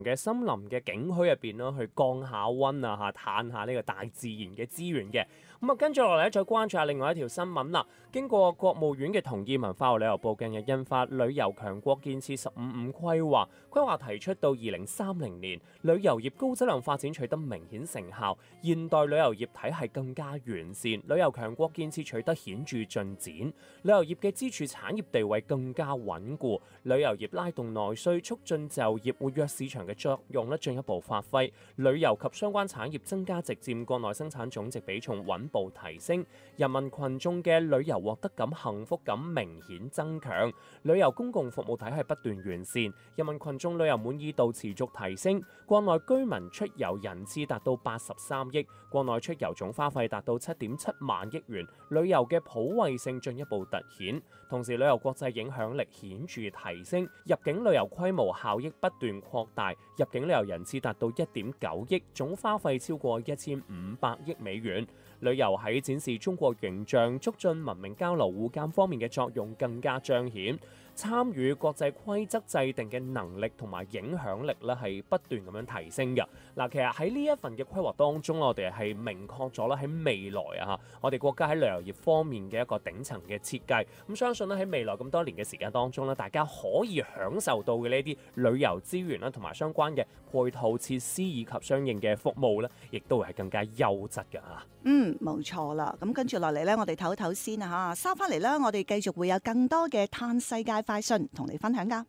嘅森林嘅景區入邊啦，去降下溫啊嚇，嘆下呢個大自然嘅資源嘅。咁啊，跟住落嚟咧，再關注下另外一條新聞啦。經過國務院嘅同意，文化和旅遊部近日印發旅遊強國建設15+5規劃，規劃提出到2030年，旅遊業高質量發展取得明顯成效，現代旅遊業體系更加完善，旅遊強國建設取得顯著進展，旅遊業嘅支柱產業地位更加穩固，旅遊業拉動內需、促進就業、活躍市場嘅作用咧進一步發揮，旅遊及相關產業增加值佔國內生產總值比重穩步提升，人民群眾嘅旅遊獲得感、幸福感明顯增強，旅遊公共服務體系不斷完善，人民群眾旅遊滿意度持續提升，國內居民出遊人次達到83億，國內出遊總花費達到7.7萬億元，旅遊嘅普惠性進一步凸顯，同時旅遊國際影響力顯著提升，入境旅遊規模效益不斷擴大，入境旅遊人次達到1.9億，總花費超過1500億美元。旅遊喺展示中國形象、促進文明交流互鑑方面嘅作用更加彰顯，參與國際規則制定嘅能力同埋影響力咧係不斷咁樣提升嘅。嗱，其實喺呢一份嘅規劃當中，我哋係明確咗啦喺未來啊，我哋國家喺旅遊業方面嘅一個頂層嘅設計。咁相信咧喺未來咁多年嘅時間當中咧，大家可以享受到嘅呢啲旅遊資源啦，同埋相關嘅配套設施以及相應嘅服務咧，亦都會係更加優質嘅嚇。 冇錯啦。咁跟住落嚟呢，我哋唞唞先啊嚇，收翻嚟呢，我哋繼續會有更多嘅嘆世界快訊同你分享噶。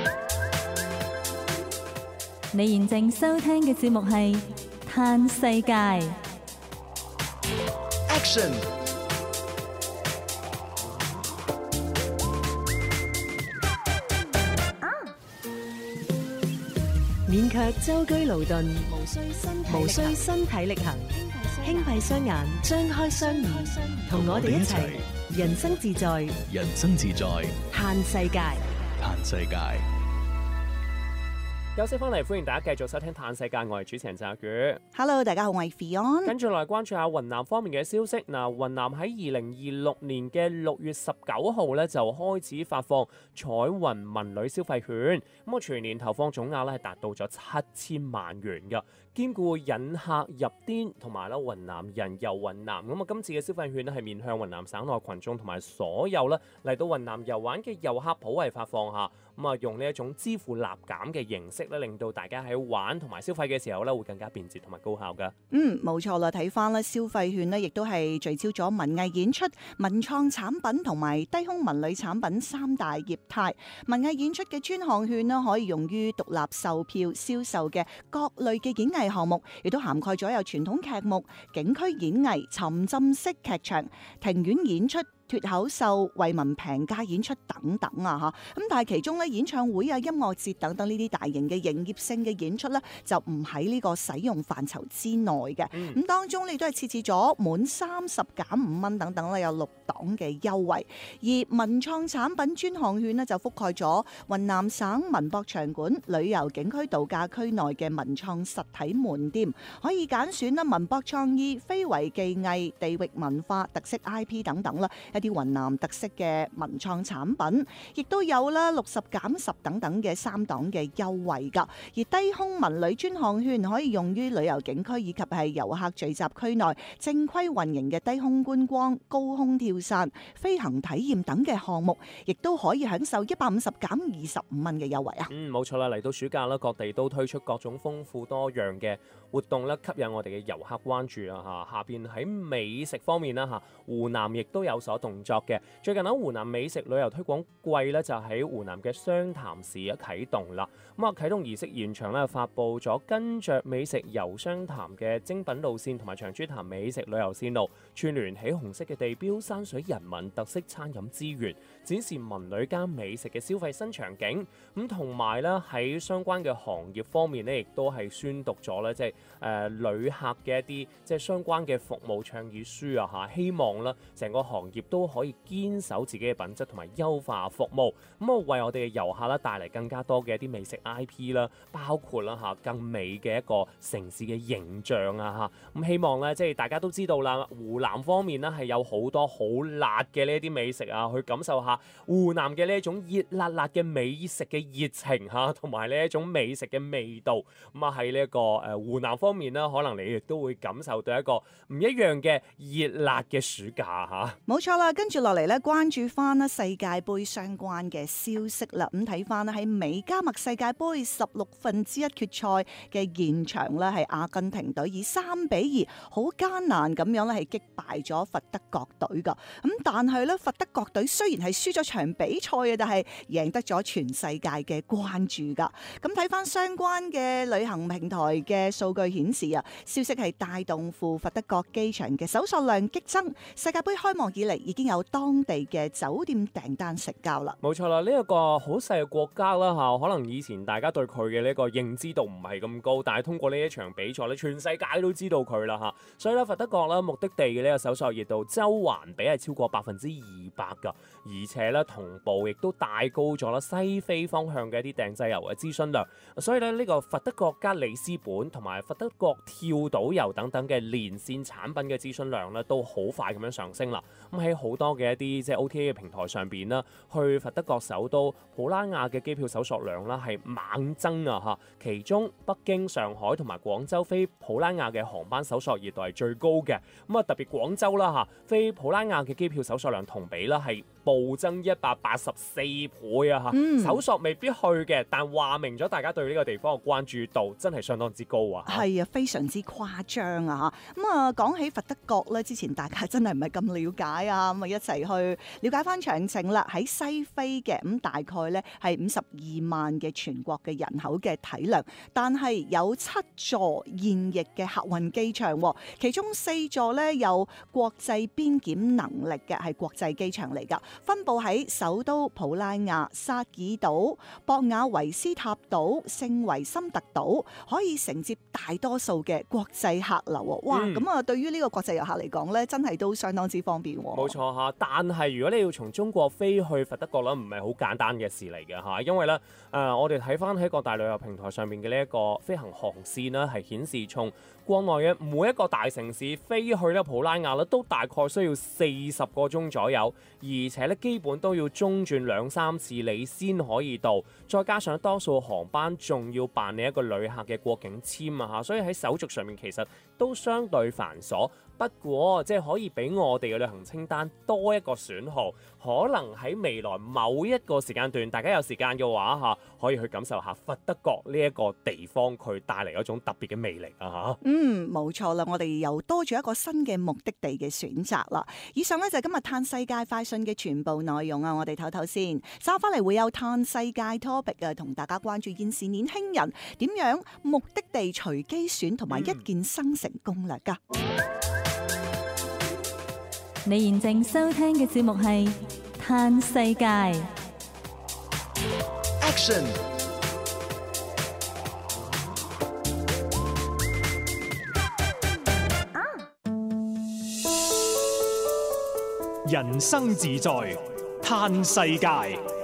你現正收聽嘅節目係嘆世界。 Action！ 勉強舟車勞頓，無需身體力行，輕閉雙眼，張開雙耳，同我哋一齊人生自在， 人生自在， 嘆世界， 嘆世界。 休息翻嚟，歡迎大家繼續收聽《嘆世界》，我係主持人澤宇。 Hello， 大家好，我係 Fion。 跟住嚟關注下雲南方面嘅消息。嗱，雲南喺2026年嘅6月19號咧就開始發放彩雲文旅消費券，咁啊全年投放總額咧係達到咗7000萬元嘅，兼顧引客入滇同埋咧雲南人遊雲南。咁啊今次嘅消費券咧係面向雲南省內群眾同埋所有咧嚟到雲南遊玩嘅遊客普惠發放下，咁啊用呢一種支付立減嘅形式咧，令到大家喺玩同埋消費嘅時候咧會更加便捷同埋高效噶。 冇錯啦，睇翻咧消費券咧，亦都係聚焦咗文藝演出、文創產品同埋低空文旅產品三大業態。文藝演出嘅專項券咧，可以用於獨立售票銷售嘅各類嘅演藝項目，亦都涵蓋咗有傳統劇目、景區演藝、沉浸式劇場、庭院演出、脫口秀、為民平價演出等等啊嚇，咁但係其中咧演唱會啊、音樂節等等呢啲大型嘅營業性嘅演出咧，就唔喺呢個使用範疇之內嘅。咁當中你都係設置咗滿30減5蚊等等咧，有6檔嘅優惠。而文創產品專項券呢，就覆蓋咗雲南省文博場館、旅遊景區度假區內嘅文創實體門店，可以揀選啦文博創意、非遺技藝、地域文化、特色 IP 等等啦。一啲雲南特色嘅文創產品，亦都有啦60減10等等嘅3檔嘅優惠㗎。而低空文旅專項券可以用於旅遊景區以及係遊客聚集區內正規運營嘅低空觀光、高空跳傘、飛行體驗等嘅項目，亦都可以享受150減25蚊嘅優惠啊！ 冇錯啦，嚟到暑假啦，各地都推出各種豐富多樣嘅活動啦，吸引我哋嘅遊客關注啊！下邊喺美食方面啦，湖南亦都有所動作嘅。最近喺湖南美食旅遊推廣季咧，就喺湖南嘅湘潭市啟動啦。咁啊，啟動儀式現場咧，發布咗跟着美食遊湘潭嘅精品路線同埋長株潭美食旅遊線路，串聯起紅色嘅地標、山水人文、特色餐飲資源，展示文旅加美食嘅消費新場景。咁同埋咧喺相關嘅行業方面咧，亦都係宣讀咗咧，即係旅客嘅一啲即係相關嘅服務倡議書啊嚇，希望咧成個行業都都可以堅守自己嘅品質同埋優化服務，咁啊為我哋嘅遊客咧帶嚟更加多嘅一啲美食 IP 啦，包括啦嚇更美嘅一個城市嘅形象啊嚇，咁希望咧即係大家都知道啦，湖南方面咧係有好多好辣嘅呢一啲美食啊，去感受下湖南嘅呢一種熱辣辣嘅美食嘅熱情嚇，同埋呢一種美食嘅味道。咁啊喺呢一個湖南方面啦，可能你亦都會感受到一個唔一樣嘅熱辣嘅暑假嚇。 冇錯啦，跟住落嚟咧，關注翻啦世界盃相關嘅消息啦。咁睇翻咧喺美加墨世界盃16分之一決賽嘅現場咧，係阿根廷隊以3-2好艱難咁樣咧係擊敗咗佛德國隊噶。咁但係咧佛德國隊雖然係輸咗場比賽嘅，但係贏得咗全世界嘅關注噶。咁睇翻相關嘅旅行平台嘅數據顯示啊，消息係帶動赴佛德國機場嘅搜索量激增。世界盃開幕以嚟已經有當地嘅酒店訂單成交啦。 冇錯啦，呢一個好細嘅國家啦嚇，可能以前大家對佢嘅呢個認知度唔係咁高，但係通過呢一場比賽咧，全世界都知道佢啦嚇。所以咧，佛德國啦目的地嘅呢個搜索熱度周環比係超過200%㗎，而且咧同步亦都帶高咗啦西非方向嘅一啲訂製遊嘅諮詢量。所以咧呢個佛德國加里斯本同埋佛德國跳島遊等等嘅連線產品嘅諮詢量咧都好快咁樣上升啦。咁喺好多嘅一啲即係 OTA 嘅平台上邊啦，去佛德國首都普拉雅嘅機票搜索量啦係猛增啊嚇，其中北京、上海同埋廣州飛普拉雅嘅航班搜索熱度係最高嘅。咁啊特別廣州啦嚇，飛普拉雅嘅機票搜索量同比啦係暴增184倍啊嚇，搜索未必去嘅，但話明咗大家對呢個地方嘅關注度真係相當之高啊！ 係啊，非常之誇張啊嚇！咁啊講起佛德國咧，之前大家真係唔係咁了解啊，咁啊一齊去了解翻詳情啦。喺西非嘅咁大概咧係52萬嘅全國嘅人口嘅體量，但係有7座現役嘅客運機場，其中4座咧有國際邊檢能力嘅係國際機場嚟㗎，分佈喺首都普拉雅、薩爾島、博雅維斯塔島、聖維森特島，可以承接大多數嘅國際客流。哇！咁啊，對於呢個國際遊客嚟講咧，真係都相當之方便。 冇錯嚇，但係如果你要從中國飛去佛德國咧，唔係好簡單嘅事嚟嘅嚇，因為咧我哋睇翻喺各大旅遊平台上面嘅呢一個飛行航線啦，係顯示從國內嘅每一個大城市飛去咧普拉雅咧，都大概需要40個鐘左右，而且咧基本都要中轉2-3次你先可以到，再加上多數航班仲要辦理一個旅客嘅過境簽啊嚇，所以喺手續上面其實都相對繁瑣。不過即係可以俾我哋嘅旅行清單多一個選項，可能喺未來某一個時間段，大家有時間嘅話嚇，可以去感受下佛德國呢一個地方佢帶嚟一種特別嘅魅力啊嚇。 冇錯啦，我哋又多咗一個新嘅目的地嘅選擇啦。以上呢，就係今日嘆世界快訊嘅全部內容啊！我哋唞唞先，稍翻嚟會有嘆世界 topic 啊，同大家關注現時年輕人點樣目的地隨機選同埋一鍵生成攻略㗎。 你現正收聽嘅節目係嘆世界。 Action！ 人生自在嘆世界。